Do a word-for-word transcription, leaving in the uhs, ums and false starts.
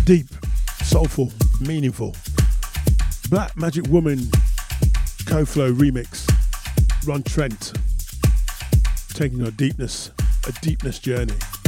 Deep, soulful, meaningful. Black Magic Woman, Co-Flow remix. Ron Trent, taking a deepness, a deepness journey.